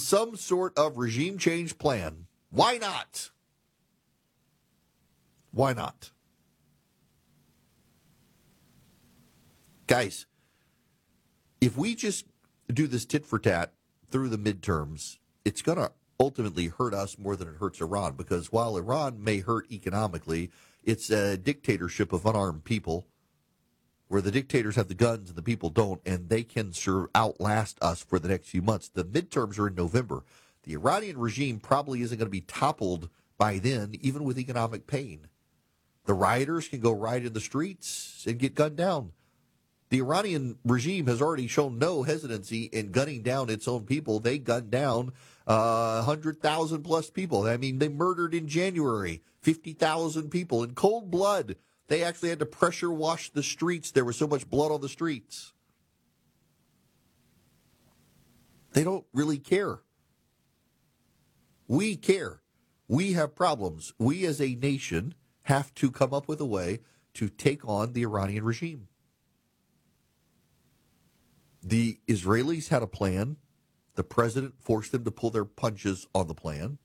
some sort of regime change plan. Why not? Why not? Guys, if we just do this tit for tat through the midterms, it's going to ultimately hurt us more than it hurts Iran, because while Iran may hurt economically, it's a dictatorship of unarmed people where the dictators have the guns and the people don't, and they can outlast us for the next few months. The midterms are in November. The Iranian regime probably isn't going to be toppled by then, even with economic pain. The rioters can go riot in the streets and get gunned down. The Iranian regime has already shown no hesitancy in gunning down its own people. They gunned down 100,000 plus people. I mean, they murdered in January 50,000 people in cold blood. They actually had to pressure wash the streets. There was so much blood on the streets. They don't really care. We care. We have problems. We as a nation have to come up with a way to take on the Iranian regime. The Israelis had a plan. The president forced them to pull their punches on the plan.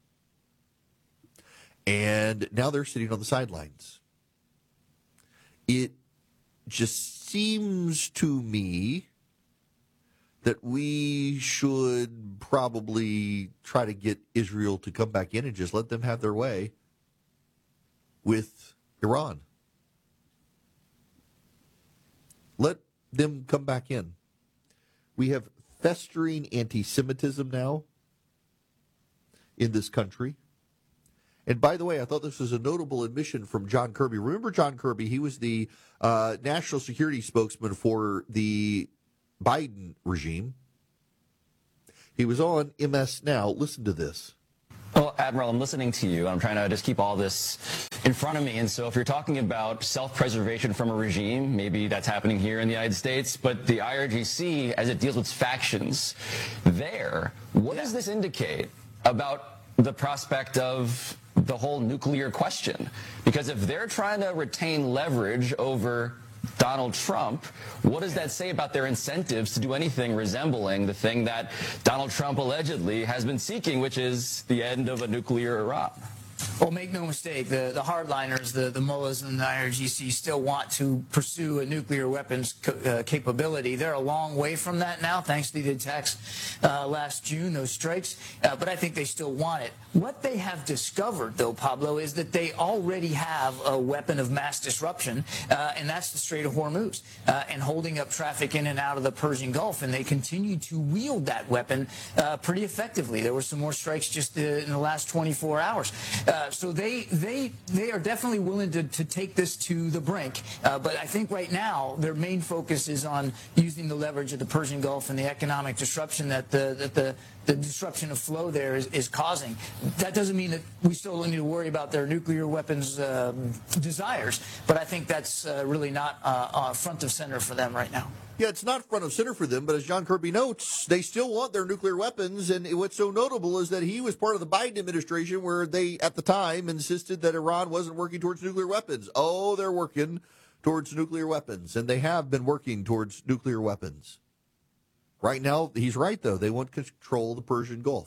And now they're sitting on the sidelines. It just seems to me that we should probably try to get Israel to come back in and just let them have their way with Iran. Let them come back in. We have festering anti-Semitism now in this country. And by the way, I thought this was a notable admission from John Kirby. Remember John Kirby? He was the national security spokesman for the Biden regime. He was on MS Now. Listen to this. Well, Admiral, I'm listening to you. I'm trying to just keep all this in front of me. And so if you're talking about self-preservation from a regime, maybe that's happening here in the United States, but the IRGC, as it deals with factions there, what does this indicate about the prospect of the whole nuclear question? Because if they're trying to retain leverage over Donald Trump, what does that say about their incentives to do anything resembling the thing that Donald Trump allegedly has been seeking, which is the end of a nuclear Iran? Well, make no mistake, the hardliners, the mullahs and the IRGC still want to pursue a nuclear weapons capability. They're a long way from that now, thanks to the attacks last June, those strikes. But I think they still want it. What they have discovered, though, Pablo, is that they already have a weapon of mass disruption, and that's the Strait of Hormuz, and holding up traffic in and out of the Persian Gulf. And they continue to wield that weapon pretty effectively. There were some more strikes just in the last 24 hours. So they are definitely willing to take this to the brink. But I think right now their main focus is on using the leverage of the Persian Gulf and the economic disruption that the disruption of flow there is causing. That doesn't mean that we still need to worry about their nuclear weapons desires, but I think that's really not front of center for them right now. Yeah, it's not front of center for them, but as John Kirby notes, they still want their nuclear weapons. And what's so notable is that he was part of the Biden administration where they, at the time, insisted that Iran wasn't working towards nuclear weapons. Oh, they're working towards nuclear weapons, and they have been working towards nuclear weapons. Right now, he's right, though. They want to control the Persian Gulf,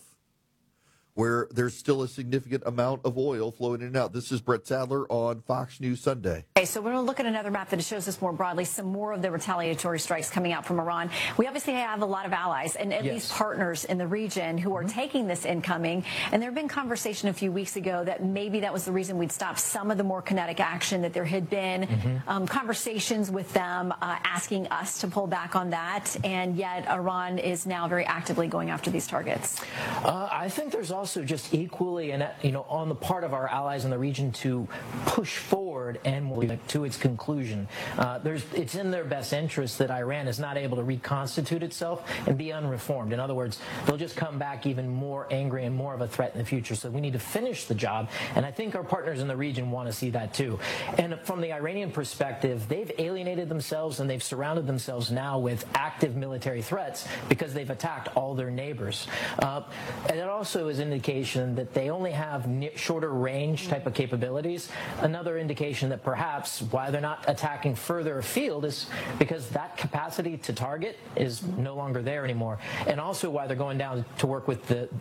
where there's still a significant amount of oil flowing in and out. This is Brett Sadler on Fox News Sunday. Okay, so we're going to look at another map that shows us more broadly some more of the retaliatory strikes coming out from Iran. We obviously have a lot of allies and at least partners in the region who are taking this incoming. And there had been conversation a few weeks ago that maybe that was the reason we'd stop some of the more kinetic action, that there had been conversations with them asking us to pull back on that. And yet Iran is now very actively going after these targets. I think there's also just equally, on the part of our allies in the region to push forward and to its conclusion. It's in their best interest that Iran is not able to reconstitute itself and be unreformed. In other words, they'll just come back even more angry and more of a threat in the future. So we need to finish the job, and I think our partners in the region want to see that too. And from the Iranian perspective, they've alienated themselves and they've surrounded themselves now with active military threats because they've attacked all their neighbors. And it also is an indication that they only have shorter range type of capabilities. Another indication that perhaps why they're not attacking further afield is because that capacity to target is no longer there anymore. And also why they're going down to work with the